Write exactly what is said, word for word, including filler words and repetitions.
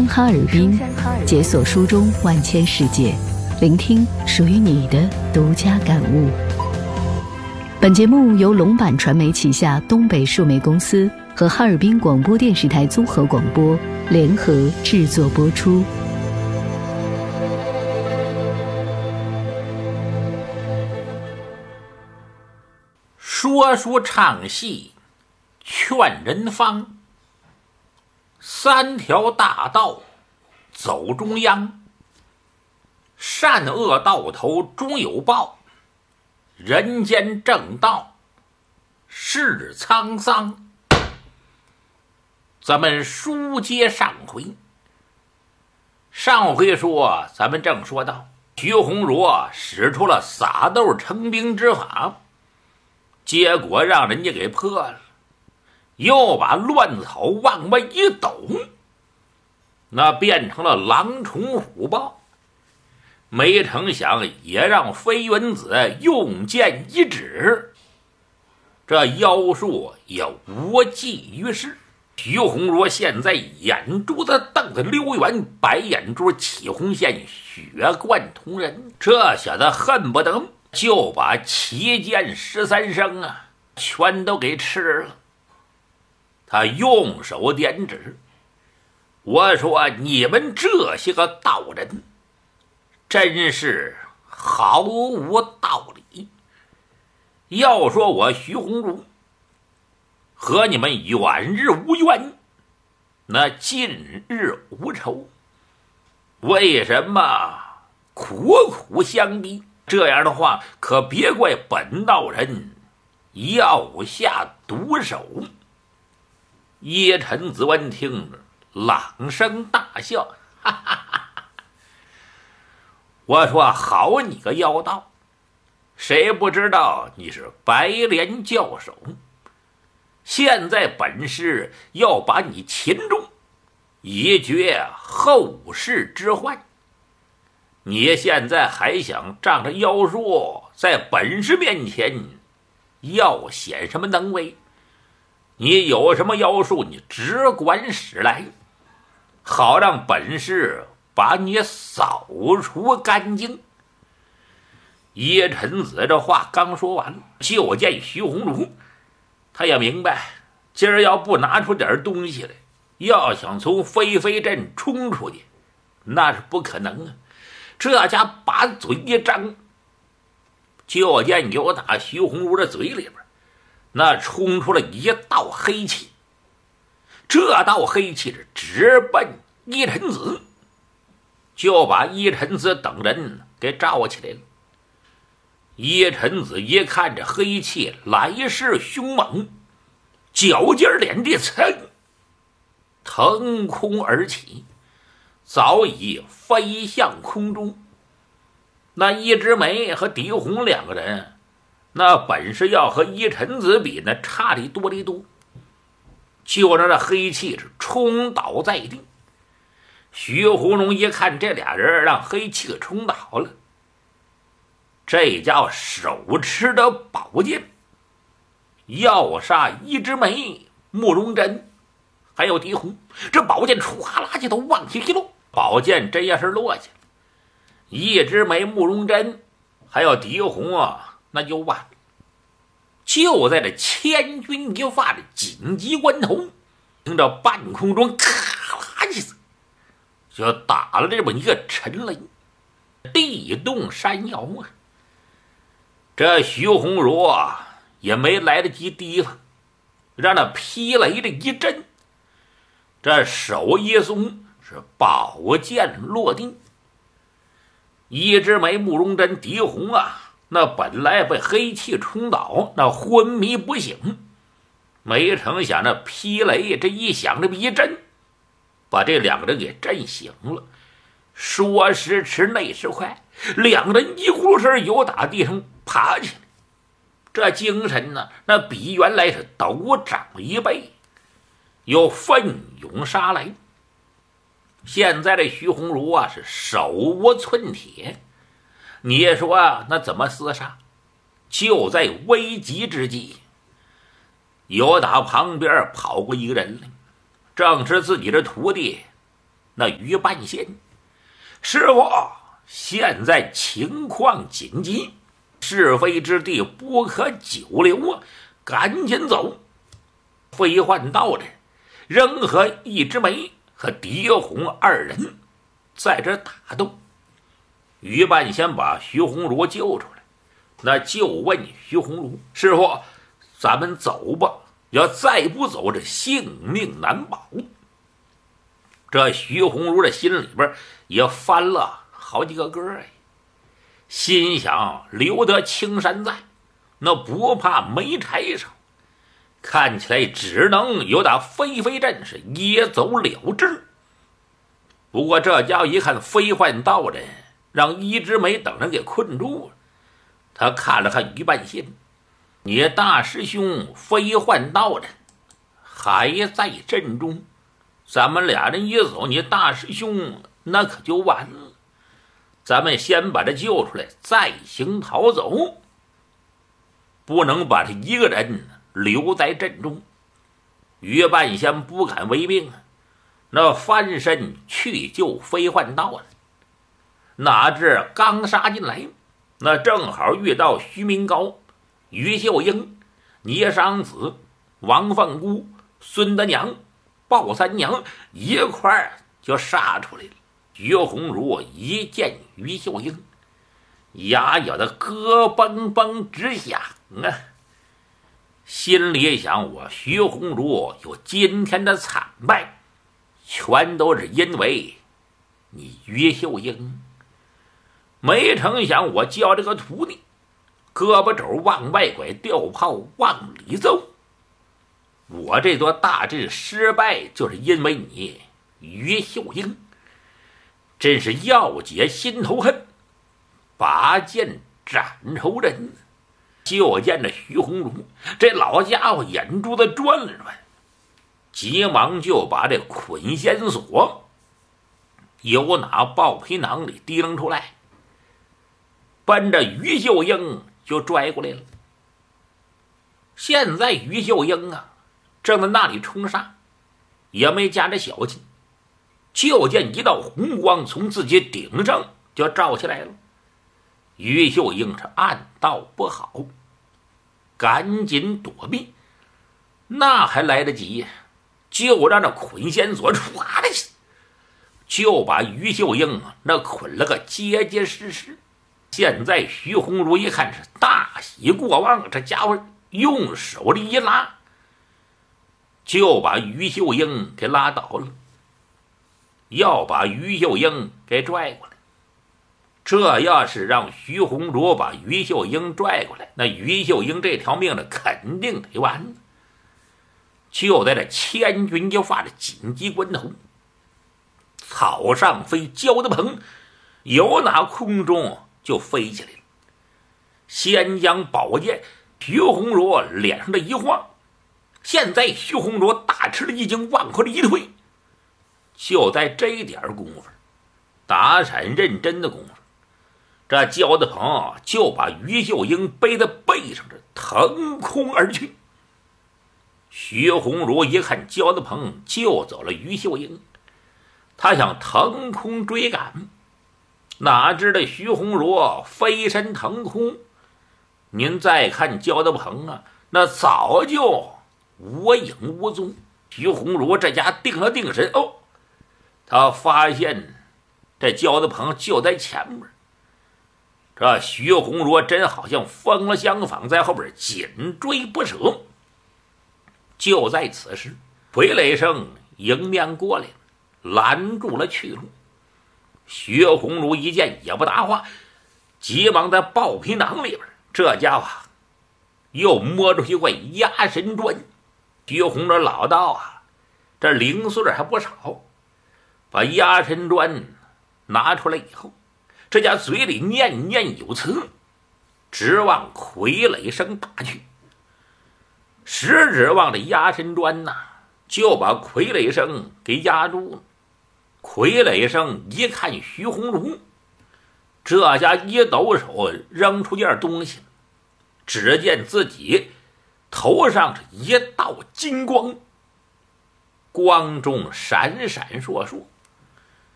哈尔滨，解锁书中万千世界，聆听属于你的独家感悟。本节目由龙版传媒旗下东北数媒公司和哈尔滨广播电视台综合广播联合制作播出。 说书唱戏劝人方，三条大道走中央，善恶到头终有报，人间正道是沧桑。咱们书接上回，上回说咱们正说到徐弘儒使出了撒豆成兵之法，结果让人家给破了，又把乱草往外一抖，那变成了狼虫虎豹。没成想也让飞云子用剑一指，这妖术也无济于事。徐弘儒现在眼珠子瞪得溜圆，白眼珠起红线，血贯瞳人。这小子恨不得就把七剑十三生啊全都给吃了。他用手点指，我说你们这些个道人真是毫无道理。要说我徐弘儒和你们远日无冤，那近日无仇，为什么苦苦相逼？这样的话可别怪本道人要下毒手。叶臣子闻听朗声大笑，哈哈哈哈！我说好你个妖道，谁不知道你是白莲教首？现在本师要把你擒住，以绝后世之患。你现在还想仗着妖术在本师面前要显什么能为？你有什么妖术你只管使来，好让本师把你扫除干净。叶臣子这话刚说完，就见徐弘儒他也明白，今儿要不拿出点东西来，要想从飞飞镇冲出去那是不可能啊。这家把嘴一张，就见有打徐弘儒的嘴里边那冲出了一道黑气，这道黑气是直奔叶臣子，就把叶臣子等人给罩起来了。叶臣子一看这黑气来势凶猛，脚尖脸地噌腾空而起，早已飞向空中。那一枝梅和狄红两个人那本事要和叶臣子比那差的多的多，就让这黑气是冲倒在地。徐弘儒一看这俩人让黑气给冲倒了，这家伙手持的宝剑要杀一枝梅、慕容真还有狄红，这宝剑唰啦就都往下一落，宝剑真要是落下，一枝梅、慕容真还有狄红啊那就完了。就在这千钧一发的紧急关头，听着半空中咔啦一声就打了这么一个沉雷，地动山摇啊。这徐弘儒啊也没来得及提防，让那劈雷的一震，这手一松，是宝剑落地。一枝梅、慕容真、狄红啊那本来被黑气冲倒，那昏迷不醒，没成想那劈雷这一响，这么一震，把这两个人给震醒了。说时迟那时快，两人一呼声由打地上爬起来，这精神呢那比原来是陡涨一倍，又奋勇杀来。现在这徐弘儒啊是手无寸铁，你说啊那怎么厮杀？就在危急之际，有打旁边跑过一个人来，正是自己的徒弟那于半仙：“师傅，现在情况紧急，是非之地不可久留啊，赶紧走！”飞幻道人仍和一枝梅和狄红二人在这打斗。于半仙把徐红茹救出来，那就问徐红茹：“师傅，咱们走吧，要再不走，这性命难保。”这徐红茹的心里边也翻了好几个个呀，心想留得青山在，那不怕没柴烧，看起来只能由打飞飞阵是也走了之。不过这家伙一看飞幻道人让一枝梅等人给困住了，他看了看于半仙：“你大师兄飞幻道人还在阵中，咱们俩人一走，你大师兄那可就完了。咱们先把他救出来，再行逃走，不能把他一个人留在阵中。”于半仙不敢违命啊，那翻身去救飞幻道了。哪知刚杀进来，那正好遇到徐明高、于秀英、聂商子、王凤姑、孙德娘、鲍三娘一块儿就杀出来了。于红茹一见于秀英，牙咬得咯嘣嘣直响啊，心里想：我徐红茹有今天的惨败，全都是因为你于秀英。没成想我教这个徒弟胳膊肘往外拐，吊炮往里走，我这座大阵失败就是因为你于秀英，真是要解心头恨，拔剑斩仇人。就见着徐红茹这老家伙眼珠子转了转，急忙就把这捆仙索由那豹皮囊里提楞出来，奔着于秀英就拽过来了。现在于秀英啊正在那里冲杀，也没夹着小劲，就见一道红光从自己顶上就照起来了。于秀英是暗道不好，赶紧躲避，那还来得及，就让这捆仙索唰的就把于秀英那捆了个结结实实。现在徐红茹一看是大喜过望，这家伙用手里一拉，就把于秀英给拉倒了，要把于秀英给拽过来。这要是让徐红茹把于秀英拽过来，那于秀英这条命呢肯定得完了。就在这千钧一发的紧急关头，草上飞焦德鹏由那空中就飞起来了，先将宝剑徐红茹脸上的一晃，现在徐红茹大吃了一惊，往后的一退。就在这一点功夫，打闪认真的功夫，这焦德鹏就把于秀英背在背上这腾空而去。徐红茹一看焦德鹏救走了于秀英，他想腾空追赶，哪知道徐红茹飞身腾空，您再看焦德鹏啊，那早就无影无踪。徐红茹这家定了定神，哦，他发现这焦德鹏就在前面，这徐红茹真好像疯了相仿，在后边紧追不舍。就在此时，傀儡生迎面过来，拦住了去路。徐红茹一见也不答话，急忙在豹皮囊里边，这家伙又摸出一块压神砖。徐红茹老道啊，这零碎还不少，把压神砖拿出来以后，这家嘴里念念有词，直往傀儡生打去。食指望着压神砖呐，就把傀儡生给压住了。傀儡生一看徐红茹，这家一抖手扔出件东西，只见自己头上是一道金光，光中闪闪烁烁，